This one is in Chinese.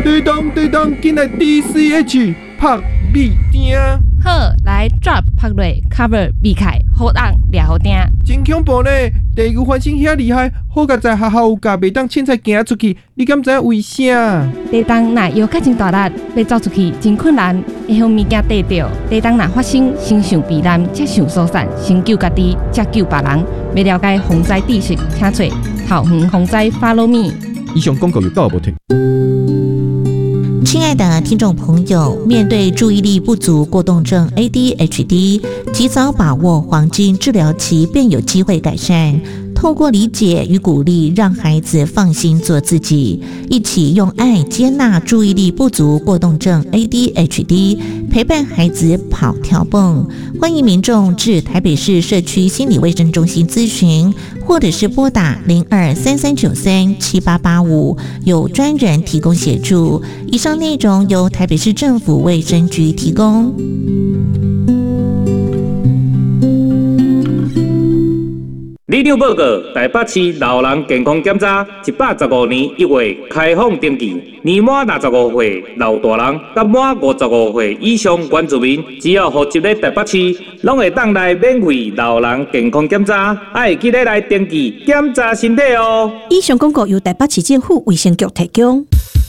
地当，进来 DCH 拍米丁。 好，来 drop 拍落 cover 避开，好当抓好定。 真恐怖呢！地球翻身遐厉害，好甲在学校有教，袂当凊彩行出去。你敢知影为啥？ 地动若摇较真大力，要走出去真困难，会向物件跌着。地动若发生，先想避难，才想疏散，先救家己，才救别人。要了解防灾知识，请找桃园防灾 Follow Me。 以上广告有够无听？ 亲爱的听众朋友，面对注意力不足过动症 ADHD， 及早把握黄金治疗期，便有机会改善。透过理解与鼓励，让孩子放心做自己，一起用爱接纳注意力不足过动症 ADHD， 陪伴孩子跑跳蹦。欢迎民众至台北市社区心理卫生中心咨询，或者是拨打0233937885，有专人提供协助。以上内容由台北市政府卫生局提供。 立场报告：台北市老人健康检查，115年1月开放登记。年满65岁老大人，甲满55岁以上原住民，只要户籍咧台北市，拢会当来免费老人健康检查。爱记得来登记检查身体哦。 以上广告由台北市政府卫生局提供。